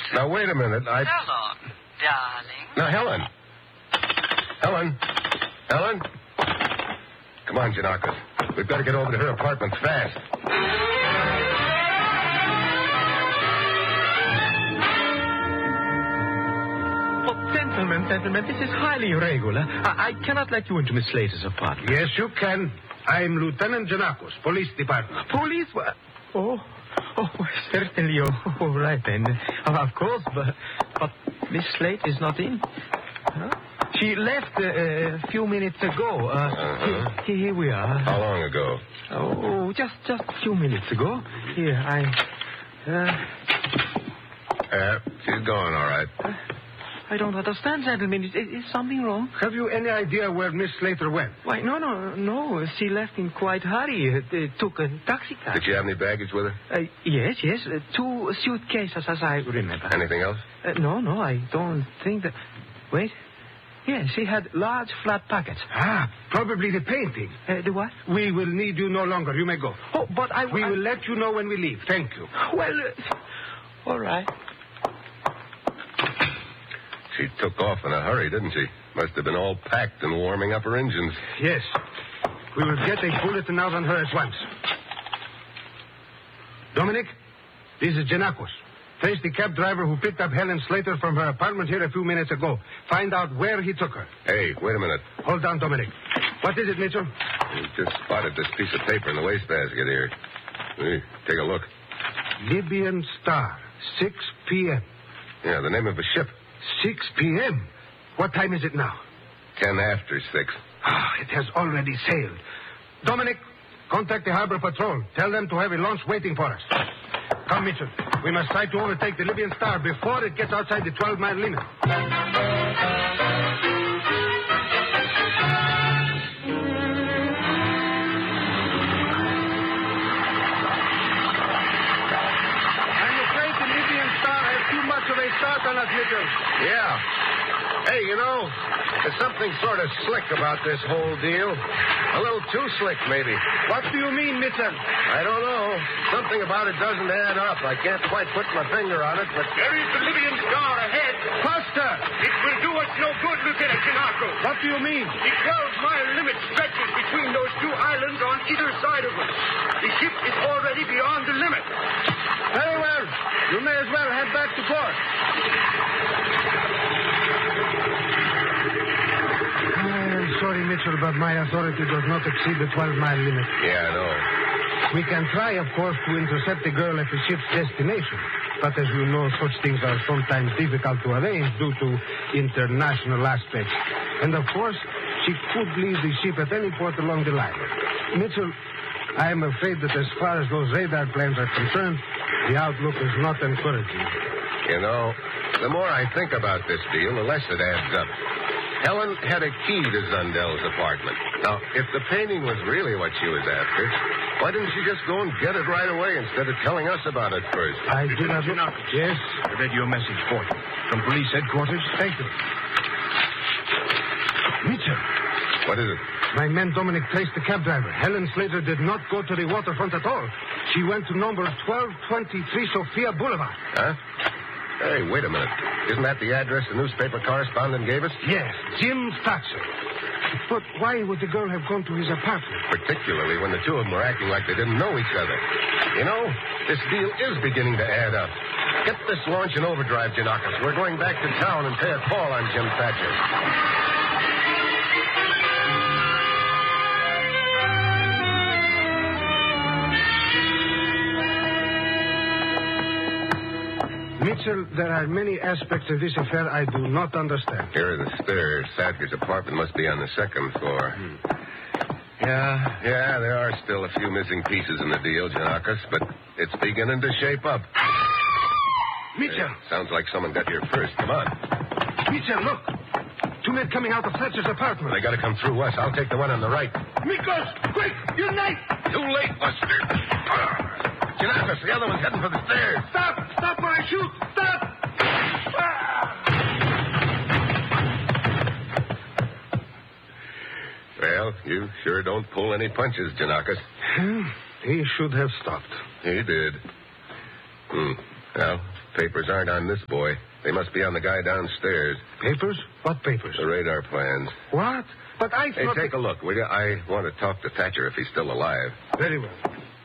Now, wait a minute. Hello, darling. Now, Helen. Helen? Come on, Janakis. We've got to get over to her apartment fast. Gentlemen, this is highly irregular. I cannot let you into Miss Slater's apartment. Yes, you can. I'm Lieutenant Janakos, Police Department. Police? Oh, certainly. Oh, right then. Of course, but Miss Slate is not in. Huh? She left a few minutes ago. Here we are. How long ago? Oh, just a few minutes ago. Here, She's gone, all right. I don't understand, gentlemen. Is something wrong? Have you any idea where Miss Slater went? Why, no. She left in quite hurry. Took a taxi cab. Did she have any baggage with her? Yes. 2 suitcases, as I remember. Anything else? No, I don't think that... Wait. Yes, she had large flat pockets. Probably the painting. The what? We will need you no longer. You may go. Oh, but We will let you know when we leave. Thank you. Well, all right. She took off in a hurry, didn't she? Must have been all packed and warming up her engines. Yes. We will get a bulletin out on her at once. Dominic, this is Janakos. Trace the cab driver who picked up Helen Slater from her apartment here a few minutes ago. Find out where he took her. Hey, wait a minute. Hold on, Dominic. What is it, Mitchell? We just spotted this piece of paper in the wastebasket here. Hey, take a look. Libyan Star, 6 p.m. Yeah, the name of a ship. 6 p.m.? What time is it now? 10 after 6. It has already sailed. Dominic, contact the harbor patrol. Tell them to have a launch waiting for us. Come, Mitchell. We must try to overtake the Libyan Star before it gets outside the 12-mile limit. I'm afraid the Libyan Star has too much of a start on us, Mitchell. Yeah. Hey, there's something sort of slick about this whole deal. A little too slick, maybe. What do you mean, Mitchell? I don't know. Something about it doesn't add up. I can't quite put my finger on it, but... There is the Libyan Star ahead. Faster! It will do us no good, Lieutenant Janakos. What do you mean? The 12-mile limit stretches between those 2 islands on either side of us. The ship is already beyond the limit. Very well. You may as well head back to port. I'm sorry, Mitchell, but my authority does not exceed the 12-mile limit. Yeah, I know. We can try, of course, to intercept the girl at the ship's destination. But as you know, such things are sometimes difficult to arrange due to international aspects. And, of course, she could leave the ship at any port along the line. Mitchell, I am afraid that as far as those radar plans are concerned, the outlook is not encouraging. The more I think about this deal, the less it adds up. Helen had a key to Zundel's apartment. Now, if the painting was really what she was after, why didn't she just go and get it right away instead of telling us about it first? I do not... Yes? I read your message for you. From police headquarters? Thank you. Mitchell. What is it? My man Dominic traced the cab driver. Helen Slater did not go to the waterfront at all. She went to number 1223 Sophia Boulevard. Huh? Hey, wait a minute. Isn't that the address the newspaper correspondent gave us? Yes, Jim Thatcher. But why would the girl have gone to his apartment? Particularly when the two of them were acting like they didn't know each other. This deal is beginning to add up. Get this launch in overdrive, Janakis. We're going back to town and pay a call on Jim Thatcher. Mitchell, there are many aspects of this affair I do not understand. Here are the stairs. Thatcher's apartment must be on the 2nd floor. Yeah, there are still a few missing pieces in the deal, Janakis, but it's beginning to shape up. Mitchell! Sounds like someone got here first. Come on. Mitchell, look. 2 men coming out of Thatcher's apartment. They got to come through us. I'll take the one on the right. Mikos, quick! Unite! Too late, Buster. Janakis, the other one's heading for the stairs. Stop! Stop or I shoot! Stop! Well, you sure don't pull any punches, Janakis. He should have stopped. He did. Well, Papers aren't on this boy. They must be on the guy downstairs. Papers? What papers? The radar plans. What? But I Hey, thought... take a look, will you? I want to talk to Thatcher if he's still alive. Very well.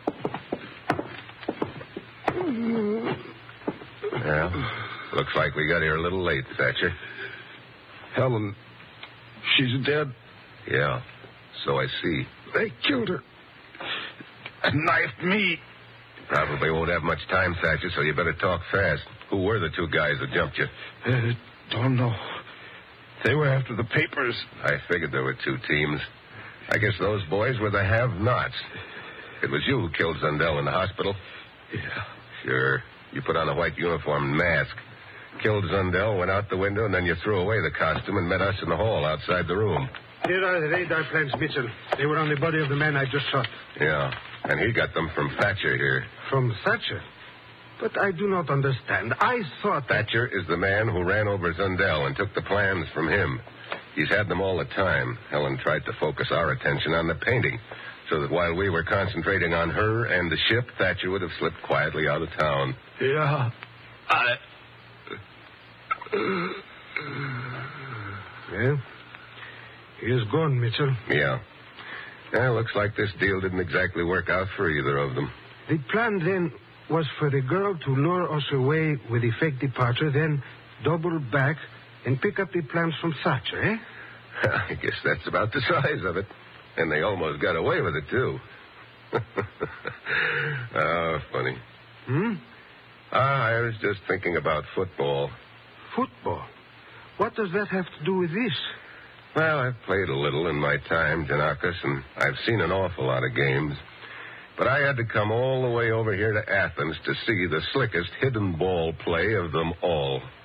Well, looks like we got here a little late, Thatcher. Helen, she's dead. Yeah, so I see. They killed her. And knifed me. Probably won't have much time, Thatcher, so you better talk fast. Who were the two guys that jumped you? Don't know. They were after the papers. I figured there were two teams. I guess those boys were the have-nots. It was you who killed Zundel in the hospital? Yeah. Sure. You put on a white uniform and mask. Killed Zundel, went out the window, and then you threw away the costume and met us in the hall outside the room. Here are the radar plans, Mitchell. They were on the body of the man I just shot. Yeah, and he got them from Thatcher here. From Thatcher? But I do not understand. I thought that... Thatcher is the man who ran over Zundel and took the plans from him. He's had them all the time. Helen tried to focus our attention on the painting, so that while we were concentrating on her and the ship, Thatcher would have slipped quietly out of town. Yeah. Well, he is gone, Mitchell. Yeah. Looks like this deal didn't exactly work out for either of them. The plan then was for the girl to lure us away with a fake departure, then double back and pick up the plans from Thatcher, eh? I guess that's about the size of it. And they almost got away with it, too. Oh, funny. I was just thinking about football. Football? What does that have to do with this? Well, I've played a little in my time, Janakis, and I've seen an awful lot of games. But I had to come all the way over here to Athens to see the slickest hidden ball play of them all.